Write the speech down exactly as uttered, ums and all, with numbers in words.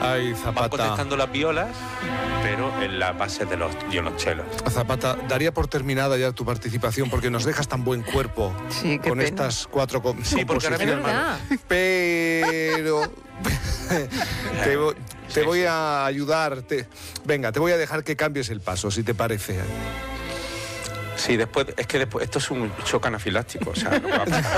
Ay, Van Zapata. contestando las violas, pero en la base de los violonchelos. Zapata, daría por terminada ya tu participación porque nos dejas tan buen cuerpo Sí, qué con pena. estas cuatro com- Sí, porque ahora composiciones. viene- Pero te, vo- te Sí, voy sí. a ayudar. te- Venga, te voy a dejar que cambies el paso, si te parece. Sí, después, es que después, esto es un shock anafiláctico, o sea, no va a pasar.